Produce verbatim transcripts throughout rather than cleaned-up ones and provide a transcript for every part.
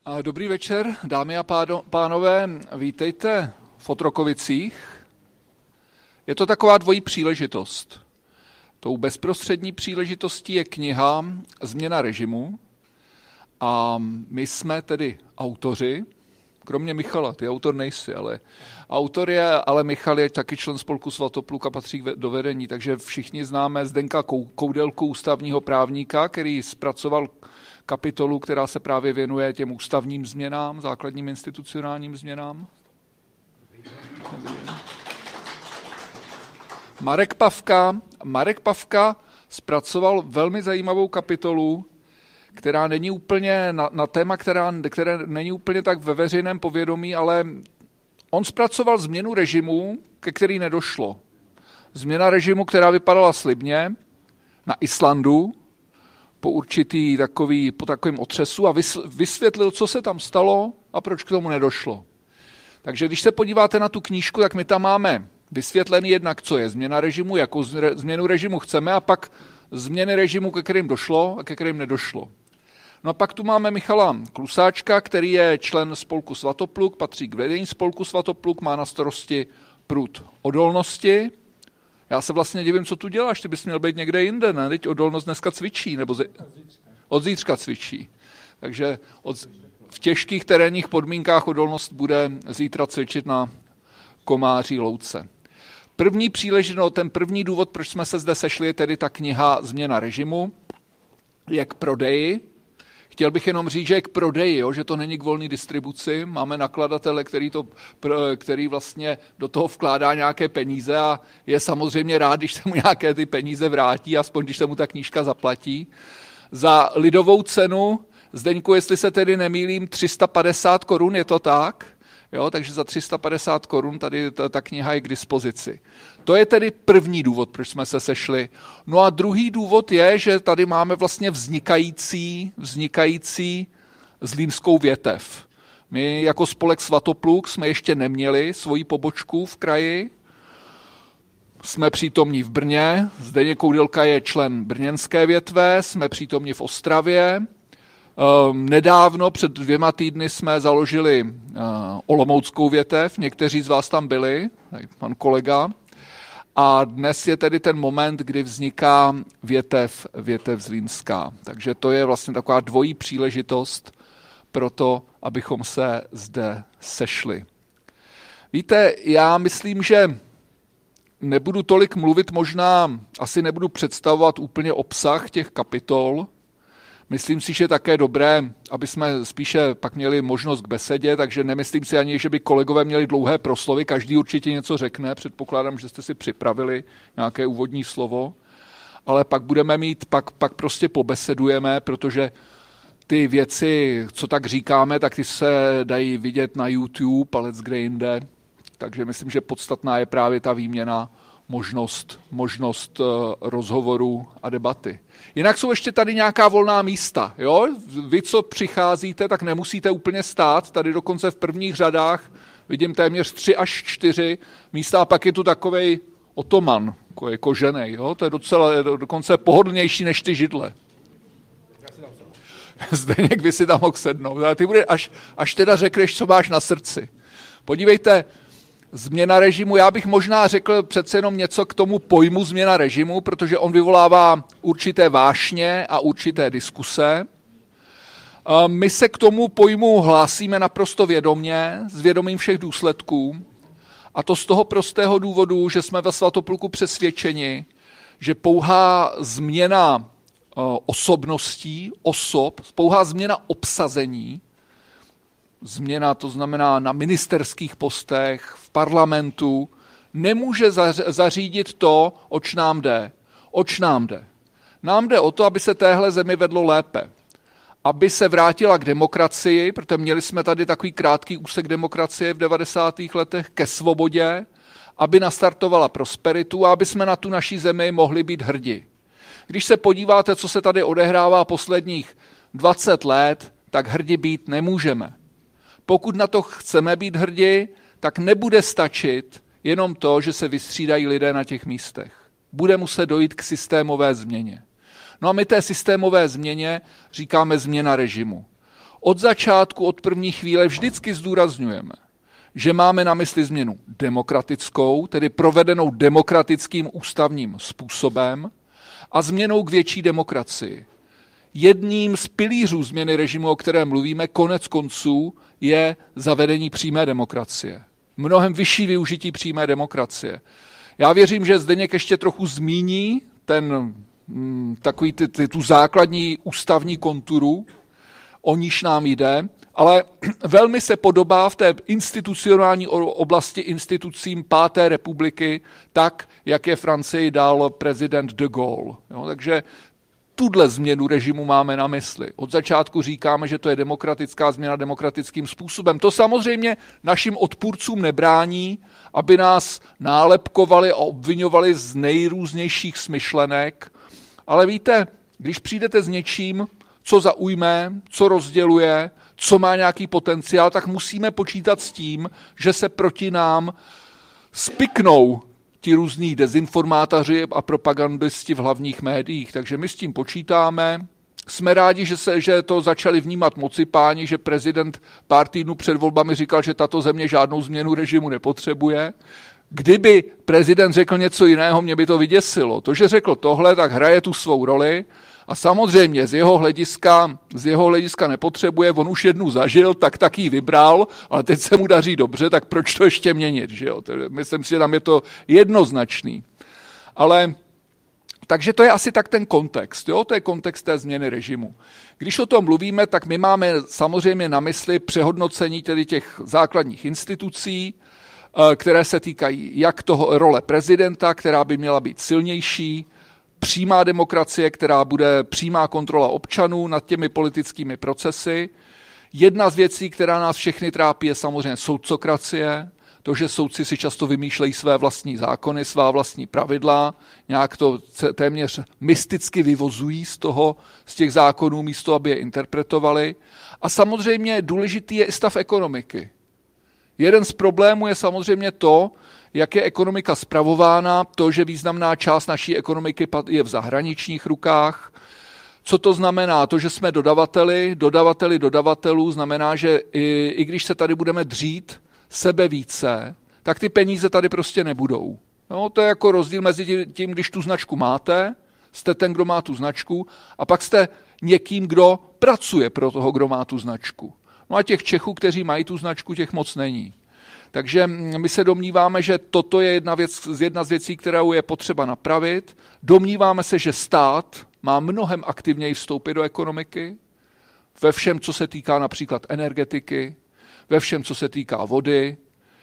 Dobrý večer, dámy a pádo, pánové, vítejte v Otrokovicích. Je to taková dvojí příležitost. Tou bezprostřední příležitostí je kniha Změna režimu a my jsme tedy autoři, kromě Michala, ty autor nejsi, ale autor je, ale Michal je taky člen spolku Svatopluk a patří do vedení, takže všichni známe Zdenka Koudelku, ústavního právníka, který zpracoval kapitolu, která se právě věnuje těm ústavním změnám, základním institucionálním změnám. Marek Pavka, Marek Pavka zpracoval velmi zajímavou kapitolu, která není úplně na, na téma, která, které není úplně tak ve veřejném povědomí, ale on zpracoval změnu režimu, ke který nedošlo. Změna režimu, která vypadala slibně na Islandu, po určitý takový, po takovém otřesu a vysvětlil, co se tam stalo a proč k tomu nedošlo. Takže když se podíváte na tu knížku, tak my tam máme vysvětlený jednak, co je změna režimu, jakou změnu režimu chceme a pak změny režimu, ke kterým došlo a ke kterým nedošlo. No a pak tu máme Michala Klusáčka, který je člen spolku Svatopluk, patří k vedení spolku Svatopluk, má na starosti prud odolnosti. Já se vlastně divím, co tu děláš, ty bys měl být někde jinde, ne? Teď odolnost dneska cvičí, nebo ze... od zítřka cvičí. Takže od... v těžkých terénních podmínkách odolnost bude zítra cvičit na Komáří louce. První příležitost, ten první důvod, proč jsme se zde sešli, je tedy ta kniha Změna režimu, je k prodeji. Chtěl bych jenom říct, že je k prodeji, jo, že to není k volné distribuci. Máme nakladatele, který, to, který vlastně do toho vkládá nějaké peníze a je samozřejmě rád, když se mu nějaké ty peníze vrátí, aspoň když se mu ta knížka zaplatí. Za lidovou cenu, Zdeňku, jestli se tedy nemýlím, tři sta padesát korun, je to tak? Jo, takže za tři sta padesát korun tady ta, ta kniha je k dispozici. To je tedy první důvod, proč jsme se sešli. No a druhý důvod je, že tady máme vlastně vznikající, vznikající zlínskou větev. My jako spolek Svatopluk jsme ještě neměli svoji pobočku v kraji. Jsme přítomní v Brně, Zdeněk Koudelka je člen brněnské větve, jsme přítomní v Ostravě. Nedávno, před dvěma týdny, jsme založili olomouckou větev, někteří z vás tam byli, pan kolega. A dnes je tedy ten moment, kdy vzniká větev, větev zlínská. Takže to je vlastně taková dvojí příležitost pro to, abychom se zde sešli. Víte, já myslím, že nebudu tolik mluvit, možná asi nebudu představovat úplně obsah těch kapitol. Myslím si, že je také dobré, aby jsme spíše pak měli možnost k besedě, takže nemyslím si ani, že by kolegové měli dlouhé proslovy, každý určitě něco řekne, předpokládám, že jste si připravili nějaké úvodní slovo, ale pak budeme mít, pak, pak prostě pobesedujeme, protože ty věci, co tak říkáme, tak ty se dají vidět na YouTube a let's kde jinde, takže myslím, že podstatná je právě ta výměna, možnost, možnost rozhovoru a debaty. Jinak jsou ještě tady nějaká volná místa. Jo? Vy, co přicházíte, tak nemusíte úplně stát. Tady dokonce v prvních řadách vidím téměř tři až čtyři místa a pak je tu takovej otoman, jako koženej. Jo? To je docela dokonce pohodlnější než ty židle. Zdeněk by si tam mohl sednout. Ale ty bude, až, až teda řekneš, co máš na srdci. Podívejte, změna režimu, já bych možná řekl přece jenom něco k tomu pojmu změna režimu, protože on vyvolává určité vášně a určité diskuse. My se k tomu pojmu hlásíme naprosto vědomě, s vědomím všech důsledků, a to z toho prostého důvodu, že jsme ve Svatopluku přesvědčeni, že pouhá změna osobností, osob, pouhá změna obsazení, změna, to znamená na ministerských postech, v parlamentu, nemůže zařídit to, oč nám jde. Oč nám jde? Nám jde o to, aby se téhle zemi vedlo lépe. Aby se vrátila k demokracii, protože měli jsme tady takový krátký úsek demokracie v devadesátých letech, ke svobodě, aby nastartovala prosperitu a aby jsme na tu naší zemi mohli být hrdi. Když se podíváte, co se tady odehrává posledních dvacet let, tak hrdi být nemůžeme. Pokud na to chceme být hrdi, tak nebude stačit jenom to, že se vystřídají lidé na těch místech. Bude muset dojít k systémové změně. No a my té systémové změně říkáme změna režimu. od začátku, od první chvíle vždycky zdůrazňujeme, že máme na mysli změnu demokratickou, tedy provedenou demokratickým ústavním způsobem a změnou k větší demokracii. Jedním z pilířů změny režimu, o kterém mluvíme, konec konců, je zavedení přímé demokracie. Mnohem vyšší využití přímé demokracie. Já věřím, že Zdeněk ještě trochu zmíní ten, takový ty, ty, tu základní ústavní konturu, o níž nám jde, ale velmi se podobá v té institucionální oblasti institucím páté republiky, tak, jak je Francii dal prezident de Gaulle. Jo, takže tuhle změnu režimu máme na mysli. Od začátku říkáme, že to je demokratická změna demokratickým způsobem. To samozřejmě našim odpůrcům nebrání, aby nás nálepkovali a obviňovali z nejrůznějších smyšlenek. Ale víte, když přijdete s něčím, co zaujme, co rozděluje, co má nějaký potenciál, tak musíme počítat s tím, že se proti nám spiknou ti různí dezinformátoři a propagandisti v hlavních médiích. Takže my s tím počítáme. Jsme rádi, že, se, že to začali vnímat mocipáni, že prezident pár týdnů před volbami říkal, že tato země žádnou změnu režimu nepotřebuje. Kdyby prezident řekl něco jiného, mě by to vyděsilo. To, že řekl tohle, tak hraje tu svou roli. A samozřejmě z jeho hlediska, z jeho hlediska nepotřebuje, on už jednu zažil, tak tak ji vybral, ale teď se mu daří dobře, tak proč to ještě měnit, že jo? Myslím si, že tam je to jednoznačný. Ale, takže to je asi tak ten kontext, jo? To je kontext té změny režimu. Když o tom mluvíme, tak my máme samozřejmě na mysli přehodnocení tedy těch základních institucí, které se týkají jak toho role prezidenta, která by měla být silnější, přímá demokracie, která bude přímá kontrola občanů nad těmi politickými procesy. Jedna z věcí, která nás všechny trápí, je samozřejmě soudcokracie, to, že soudci si často vymýšlejí své vlastní zákony, svá vlastní pravidla, nějak to téměř mysticky vyvozují z toho, z těch zákonů, místo aby je interpretovali. A samozřejmě důležitý je i stav ekonomiky. Jeden z problémů je samozřejmě to, jak je ekonomika spravována, to, že významná část naší ekonomiky je v zahraničních rukách. Co to znamená? To, že jsme dodavateli, dodavateli dodavatelů, znamená, že i, i když se tady budeme dřít sebe více, tak ty peníze tady prostě nebudou. No, to je jako rozdíl mezi tím, když tu značku máte, jste ten, kdo má tu značku, a pak jste někým, kdo pracuje pro toho, kdo má tu značku. No a těch Čechů, kteří mají tu značku, těch moc není. Takže my se domníváme, že toto je jedna, věc, jedna z věcí, kterou je potřeba napravit. Domníváme se, že stát má mnohem aktivněji vstoupit do ekonomiky, ve všem, co se týká například energetiky, ve všem, co se týká vody,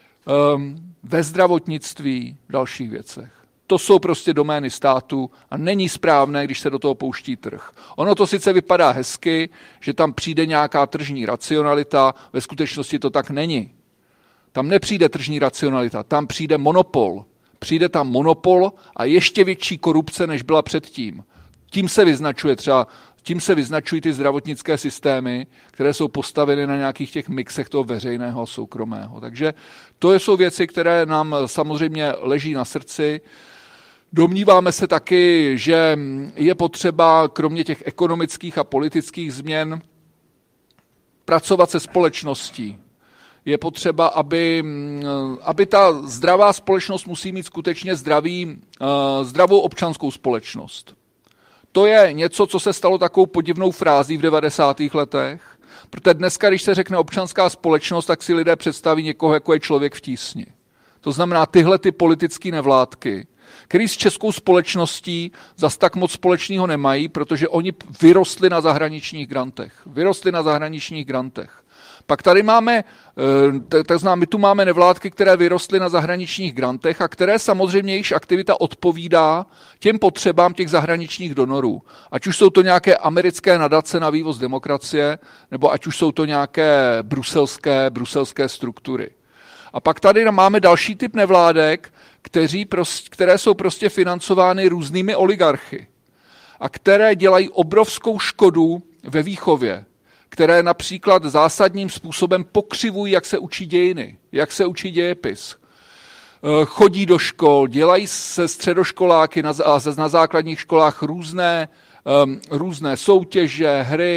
ve zdravotnictví, v dalších věcech. To jsou prostě domény státu a není správné, když se do toho pouští trh. Ono to sice vypadá hezky, že tam přijde nějaká tržní racionalita, ve skutečnosti to tak není. Tam nepřijde tržní racionalita, tam přijde monopol. Přijde tam monopol a ještě větší korupce, než byla předtím. Tím se vyznačuje třeba, tím se vyznačují ty zdravotnické systémy, které jsou postaveny na nějakých těch mixech toho veřejného a soukromého. Takže to jsou věci, které nám samozřejmě leží na srdci. Domníváme se taky, že je potřeba, kromě těch ekonomických a politických změn, pracovat se společností. Je potřeba, aby, aby ta zdravá společnost musí mít skutečně zdravý, zdravou občanskou společnost. To je něco, co se stalo takovou podivnou frází v devadesátých letech, protože dneska, když se řekne občanská společnost, tak si lidé představí někoho, jako je člověk v tísni. To znamená tyhle ty politické nevládky, který s českou společností zas tak moc společného nemají, protože oni vyrostli na zahraničních grantech. Vyrostli na zahraničních grantech. Pak tady máme, tak znamená, my tu máme nevládky, které vyrostly na zahraničních grantech a které samozřejmě jejich aktivita odpovídá těm potřebám těch zahraničních donorů. Ať už jsou to nějaké americké nadace na vývoz demokracie, nebo ať už jsou to nějaké bruselské, bruselské struktury. A pak tady máme další typ nevládek, kteří prostě, které jsou prostě financovány různými oligarchy a které dělají obrovskou škodu ve výchově, které například zásadním způsobem pokřivují, jak se učí dějiny, jak se učí dějepis. Chodí do škol, dělají se středoškoláky na, na základních školách různé, um, různé soutěže, hry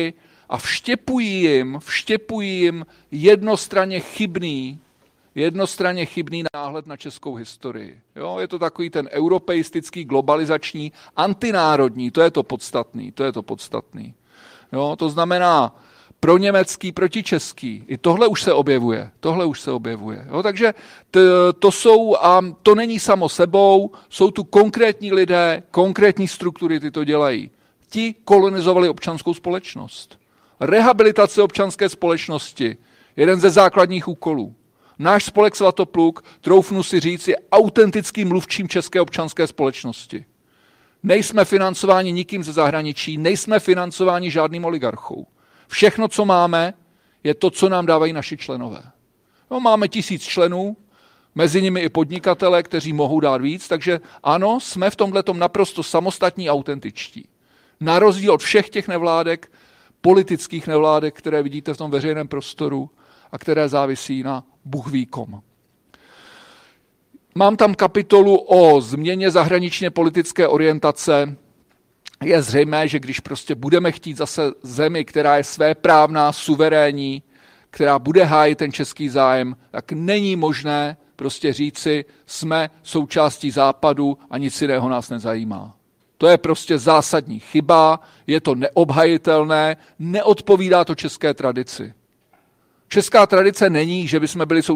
a vštěpují jim, vštěpují jim jednostranně chybný, jednostranně chybný náhled na českou historii. Jo, je to takový ten europeistický, globalizační, antinárodní, to je to podstatný, to je to podstatný. Jo, to znamená pro německý, proti český. I tohle už se objevuje. Tohle už se objevuje. Jo, takže t, to jsou, a to není samo sebou, jsou tu konkrétní lidé, konkrétní struktury, ty to dělají. Ti kolonizovali občanskou společnost. Rehabilitace občanské společnosti, jeden ze základních úkolů. Náš spolek Svatopluk, troufnu si říct, je autentickým mluvčím české občanské společnosti. Nejsme financováni nikým ze zahraničí, nejsme financováni žádným oligarchou. Všechno, co máme, je to, co nám dávají naši členové. No, máme tisíc členů, mezi nimi i podnikatele, kteří mohou dát víc, takže ano, jsme v tomhletom naprosto samostatní, autentičtí. Na rozdíl od všech těch nevládek, politických nevládek, které vidíte v tom veřejném prostoru a které závisí na Bůh ví kom. Mám tam kapitolu o změně zahraničně politické orientace. Je zřejmé, že když prostě budeme chtít zase zemi, která je svéprávná, suverénní, která bude hájit ten český zájem, tak není možné prostě říci, jsme součástí Západu a nic jiného nás nezajímá. To je prostě zásadní chyba, je to neobhajitelné, neodpovídá to české tradici. Česká tradice není, že bychom byli